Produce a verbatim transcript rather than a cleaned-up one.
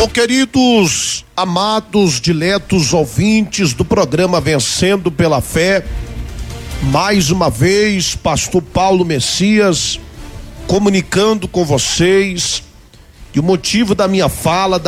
queridos, amados, diletos ouvintes do programa Vencendo pela Fé, mais uma vez, pastor Paulo Messias, comunicando com vocês, e o motivo da minha fala,